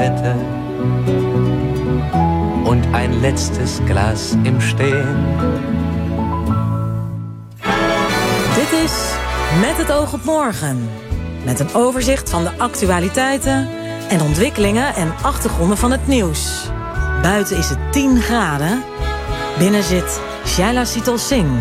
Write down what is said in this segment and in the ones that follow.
Zigarette und ein letztes Glas im Stehen. Dit is Met het oog op morgen. Met een overzicht van de actualiteiten en ontwikkelingen en achtergronden van het nieuws. Buiten is het 10 graden. Binnen zit Shaila Sital Singh.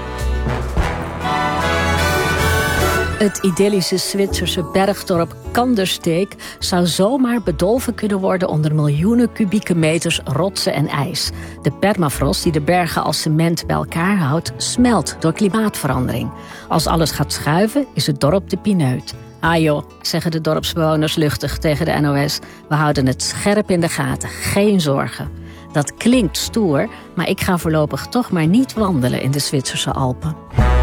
Het idyllische Zwitserse bergdorp Kandersteg zou zomaar bedolven kunnen worden onder miljoenen kubieke meters rotsen en ijs. De permafrost die de bergen als cement bij elkaar houdt, smelt door klimaatverandering. Als alles gaat schuiven, is het dorp de pineut. Ah joh, zeggen de dorpsbewoners luchtig tegen de NOS. We houden het scherp in de gaten, geen zorgen. Dat klinkt stoer, maar ik ga voorlopig toch maar niet wandelen in de Zwitserse Alpen.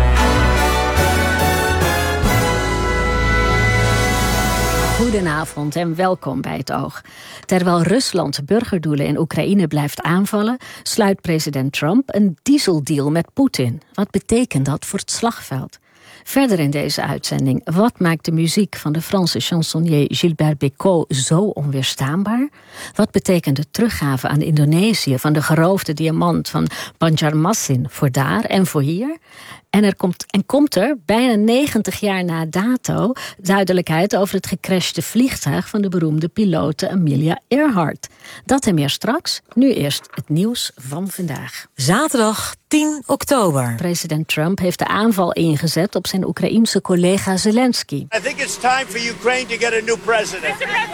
Goedenavond en welkom bij Het Oog. Terwijl Rusland burgerdoelen in Oekraïne blijft aanvallen, sluit president Trump een dieseldeal met Poetin. Wat betekent dat voor het slagveld? Verder in deze uitzending, wat maakt de muziek van de Franse chansonnier Gilbert Bécaud zo onweerstaanbaar? Wat betekent de teruggave aan Indonesië van de geroofde diamant van Banjarmasin voor daar en voor hier? En komt er, bijna 90 jaar na dato, duidelijkheid over het gecrashte vliegtuig van de beroemde pilote Amelia Earhart. Dat en meer straks. Nu eerst het nieuws van vandaag. Zaterdag 10 oktober. President Trump heeft de aanval ingezet op zijn Oekraïense collega Zelensky. I think it's time for Ukraine to get a new president.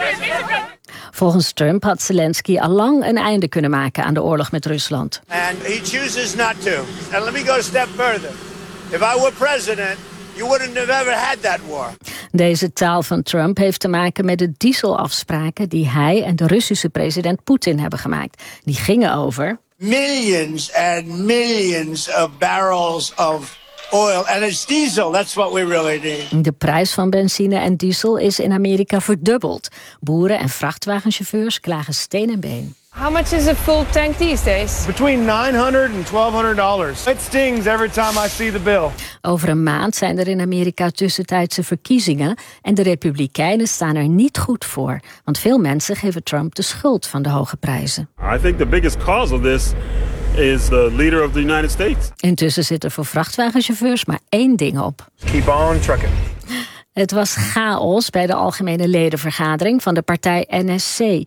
Volgens Trump had Zelensky al lang een einde kunnen maken aan de oorlog met Rusland. And he chooses not to. And let me go a step further. If I were president, you wouldn't have ever had that war. Deze taal van Trump heeft te maken met de dieselafspraken die hij en de Russische president Poetin hebben gemaakt. Die gingen over Millions and millions of barrels of oil. And it's diesel. That's what we really need. De prijs van benzine en diesel is in Amerika verdubbeld. Boeren en vrachtwagenchauffeurs klagen steen en been. How much is a full tank these days? Between $900 and $1,200. It stings every time I see the bill. Over een maand zijn er in Amerika tussentijdse verkiezingen en de Republikeinen staan er niet goed voor. Want veel mensen geven Trump de schuld van de hoge prijzen. I think the biggest cause of this is the leader of the United States. Intussen zit er voor vrachtwagenchauffeurs maar één ding op. Keep on trucking. Het was chaos bij de algemene ledenvergadering van de partij NSC.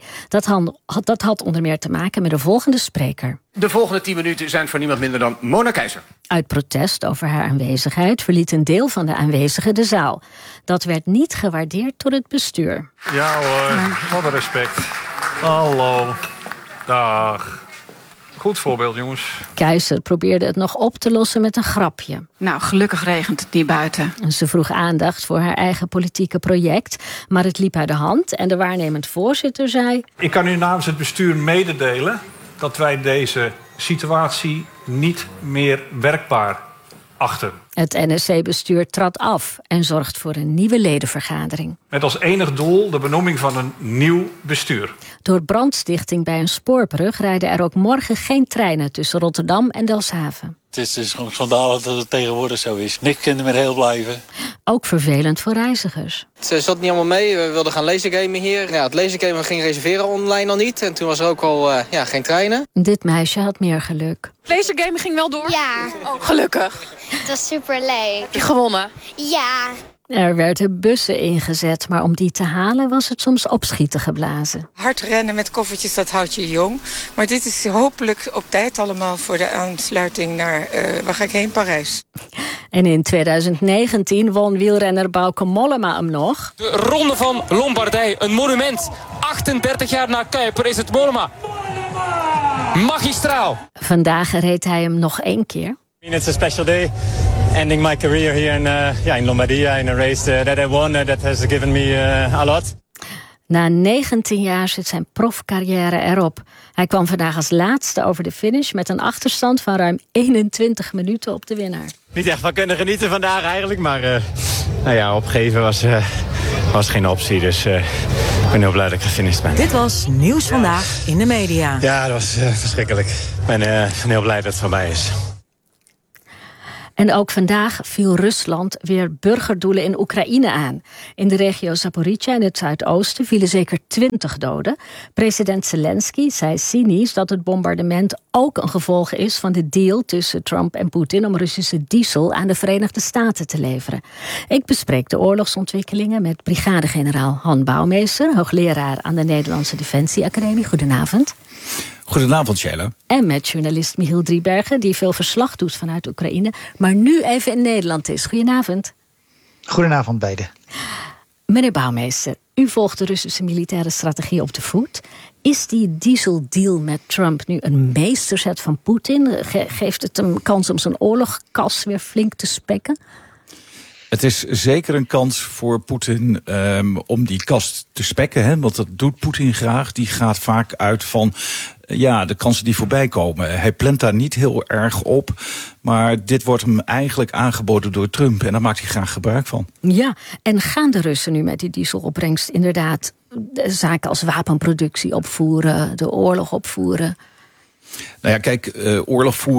Dat had onder meer te maken met de volgende spreker. De volgende 10 minuten zijn voor niemand minder dan Mona Keizer. Uit protest over haar aanwezigheid verliet een deel van de aanwezigen de zaal. Dat werd niet gewaardeerd door het bestuur. Ja hoor, wat een respect. Hallo, dag. Goed voorbeeld, jongens. Keizer probeerde het nog op te lossen met een grapje. Nou, gelukkig regent het niet buiten. En ze vroeg aandacht voor haar eigen politieke project, maar het liep uit de hand en de waarnemend voorzitter zei: Ik kan u namens het bestuur mededelen dat wij deze situatie niet meer werkbaar achten. Het NSC-bestuur trad af en zorgt voor een nieuwe ledenvergadering. Met als enig doel de benoeming van een nieuw bestuur. Door brandstichting bij een spoorbrug rijden er ook morgen geen treinen tussen Rotterdam en Delfshaven. Het is dus gewoon schandalig dat het tegenwoordig zo is. Niks kunnen meer heel blijven. Ook vervelend voor reizigers. Het zat niet allemaal mee. We wilden gaan lasergamen hier. Ja, het lasergamen ging reserveren online al niet. En toen was er ook al geen treinen. Dit meisje had meer geluk. Lasergamen ging wel door? Ja. Oh, gelukkig. Het was super leuk. Heb je gewonnen? Ja. Er werden bussen ingezet, maar om die te halen was het soms opschieten geblazen. Hard rennen met koffertjes, dat houdt je jong. Maar dit is hopelijk op tijd allemaal voor de aansluiting naar, waar ga ik heen, Parijs. En in 2019 won wielrenner Bauke Mollema hem nog. De Ronde van Lombardije, een monument. 38 jaar na Kuiper is het Mollema. Magistraal. Vandaag reed hij hem nog 1 keer. It's a special day. Ending my career here in Lombardia in a race that I won. That has given me a lot. Na 19 jaar zit zijn profcarrière erop. Hij kwam vandaag als laatste over de finish met een achterstand van ruim 21 minuten op de winnaar. Niet echt van kunnen genieten vandaag eigenlijk, maar opgeven was geen optie. Dus ik ben heel blij dat ik gefinished ben. Dit was Nieuws Vandaag in de media. Ja, dat was verschrikkelijk. Ik ben heel blij dat het voorbij is. En ook vandaag viel Rusland weer burgerdoelen in Oekraïne aan. In de regio Zaporizhzhia in het zuidoosten vielen zeker 20 doden. President Zelensky zei cynisch dat het bombardement ook een gevolg is van de deal tussen Trump en Poetin om Russische diesel aan de Verenigde Staten te leveren. Ik bespreek de oorlogsontwikkelingen met brigadegeneraal Han Bouwmeester, hoogleraar aan de Nederlandse Defensieacademie. Goedenavond. Goedenavond, Sheila. En met journalist Michiel Driebergen, die veel verslag doet vanuit Oekraïne, maar nu even in Nederland is. Goedenavond. Goedenavond, beiden. Meneer Bouwmeester, u volgt de Russische militaire strategie op de voet. Is die dieseldeal met Trump nu een meesterzet van Poetin? Geeft het hem kans om zijn oorlogkas weer flink te spekken? Het is zeker een kans voor Poetin om die kast te spekken. Hè? Want dat doet Poetin graag. Die gaat vaak uit van de kansen die voorbij komen. Hij plant daar niet heel erg op. Maar dit wordt hem eigenlijk aangeboden door Trump. En daar maakt hij graag gebruik van. Ja, en gaan de Russen nu met die dieselopbrengst inderdaad zaken als wapenproductie opvoeren, de oorlog opvoeren? Nou ja, kijk, oorlog voeren